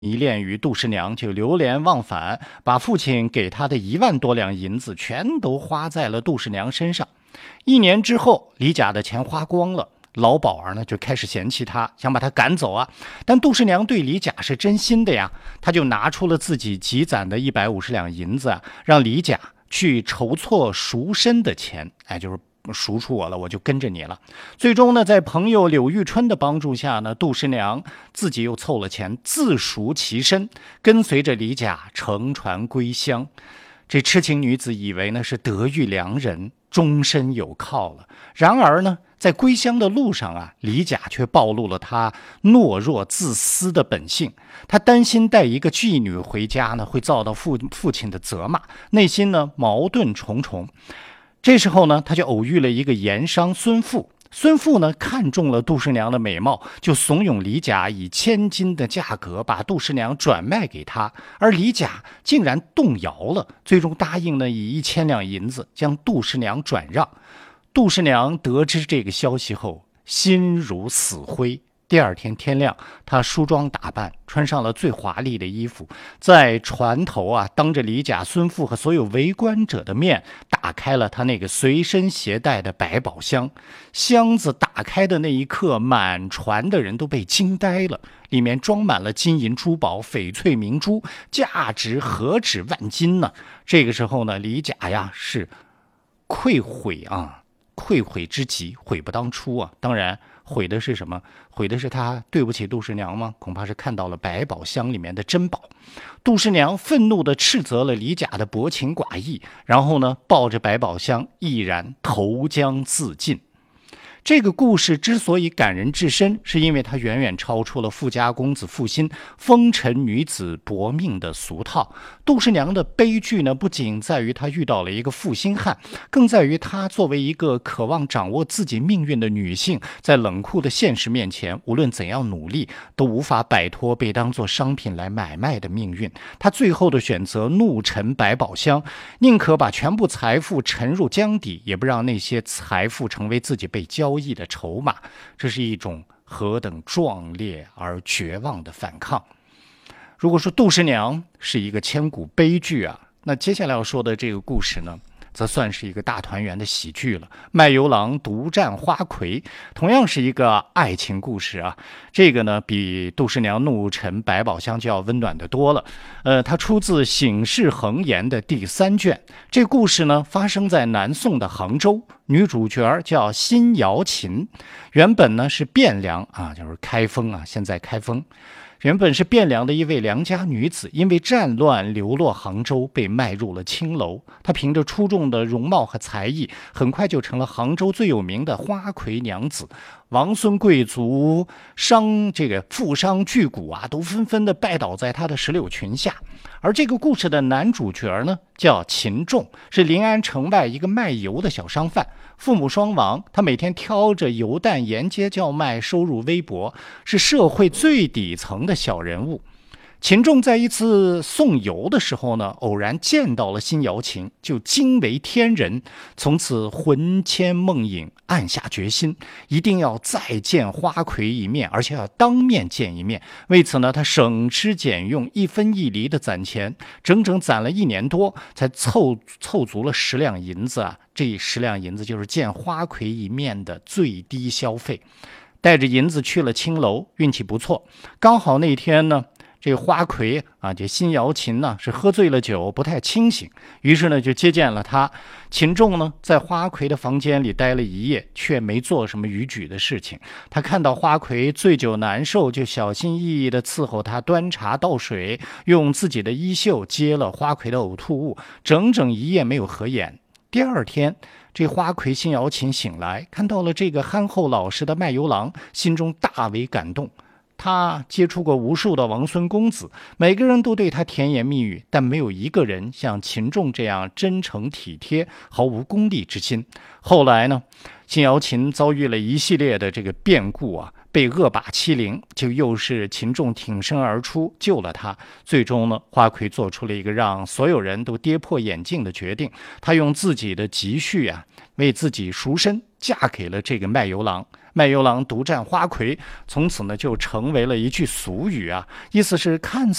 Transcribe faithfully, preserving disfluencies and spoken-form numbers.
迷恋于杜十娘，就流连忘返，把父亲给他的一万多两银子全都花在了杜十娘身上。一年之后，李甲的钱花光了，老鸨儿呢就开始嫌弃他，想把他赶走啊。但杜十娘对李甲是真心的呀，他就拿出了自己积攒的一百五十两银子啊，让李甲去筹措赎身的钱，哎，就是赎出我了，我就跟着你了。最终呢，在朋友柳玉春的帮助下呢，杜十娘自己又凑了钱，自赎其身，跟随着李甲乘船归乡。这痴情女子以为呢是得遇良人，终身有靠了。然而呢，在归乡的路上啊，李甲却暴露了他懦弱自私的本性。他担心带一个妓女回家呢，会遭到父父亲的责骂，内心呢矛盾重重。这时候呢，他就偶遇了一个盐商孙富。孙富呢看中了杜十娘的美貌，就怂恿李甲以千金的价格把杜十娘转卖给他，而李甲竟然动摇了，最终答应呢以一千两银子将杜十娘转让。杜十娘得知这个消息后，心如死灰。第二天天亮，他梳妆打扮，穿上了最华丽的衣服，在船头啊，当着李甲、孙富和所有围观者的面，打开了他那个随身携带的百宝箱。箱子打开的那一刻，满船的人都被惊呆了，里面装满了金银珠宝、翡翠明珠，价值何止万金呢？这个时候呢，李甲呀是愧悔啊，愧悔之极，悔不当初啊！当然，悔的是什么？悔的是他对不起杜十娘吗？恐怕是看到了百宝箱里面的珍宝。杜十娘愤怒地斥责了李甲的薄情寡义，然后呢，抱着百宝箱毅然投江自尽。这个故事之所以感人至深，是因为它远远超出了富家公子负心、风尘女子薄命的俗套。杜十娘的悲剧呢，不仅在于她遇到了一个负心汉，更在于她作为一个渴望掌握自己命运的女性，在冷酷的现实面前，无论怎样努力，都无法摆脱被当作商品来买卖的命运。她最后的选择怒沉百宝箱，宁可把全部财富沉入江底，也不让那些财富成为自己被交易的筹码。这是一种何等壮烈而绝望的反抗。如果说杜十娘是一个千古悲剧啊，那接下来要说的这个故事呢，则算是一个大团圆的喜剧了。卖油郎独占花魁，同样是一个爱情故事啊。这个呢，比杜十娘怒沉百宝箱就要温暖得多了。呃，它出自《醒世恒言》的第三卷。这故事呢，发生在南宋的杭州，女主角叫辛瑶琴。原本呢是汴梁啊，就是开封啊，现在开封。原本是汴梁的一位良家女子，因为战乱流落杭州，被卖入了青楼。她凭着出众的容貌和才艺，很快就成了杭州最有名的花魁娘子。王孙贵族、商这个富商巨贾啊，都纷纷的拜倒在她的石榴裙下。而这个故事的男主角呢，叫秦仲，是临安城外一个卖油的小商贩，父母双亡，他每天挑着油担沿街叫卖，收入微薄，是社会最底层的小人物。秦仲在一次送油的时候呢，偶然见到了辛瑶琴，就惊为天人，从此魂牵梦萦，暗下决心，一定要再见花魁一面，而且要当面见一面。为此呢，他省吃俭用，一分一厘的攒钱，整整攒了一年多，才凑凑足了十两银子啊！这十两银子就是见花魁一面的最低消费。带着银子去了青楼，运气不错，刚好那天呢，这个花魁啊，这辛瑶琴呢是喝醉了酒，不太清醒，于是呢就接见了他。秦仲呢在花魁的房间里待了一夜，却没做什么逾矩的事情。他看到花魁醉酒难受，就小心翼翼地伺候他端茶倒水，用自己的衣袖接了花魁的呕吐物，整整一夜没有合眼。第二天，这花魁辛瑶琴醒来，看到了这个憨厚老实的卖油郎，心中大为感动。他接触过无数的王孙公子，每个人都对他甜言蜜语，但没有一个人像秦仲这样真诚体贴，毫无功利之心。后来呢，辛瑶琴遭遇了一系列的这个变故啊，被恶霸欺凌，就又是秦仲挺身而出救了他。最终呢，花魁做出了一个让所有人都跌破眼镜的决定，他用自己的积蓄啊，为自己赎身，嫁给了这个卖油郎。 卖油郎独占花魁，从此呢就成为了一句俗语啊，意思是看似